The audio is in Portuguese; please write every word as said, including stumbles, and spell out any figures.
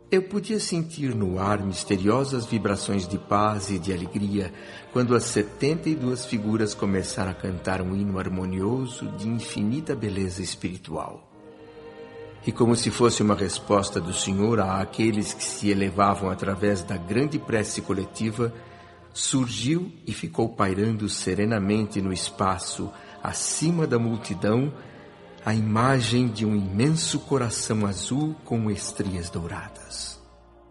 Eu podia sentir no ar misteriosas vibrações de paz e de alegria quando as setenta e duas figuras começaram a cantar um hino harmonioso de infinita beleza espiritual. E como se fosse uma resposta do Senhor àqueles que se elevavam através da grande prece coletiva, surgiu e ficou pairando serenamente no espaço, acima da multidão, a imagem de um imenso coração azul com estrias douradas.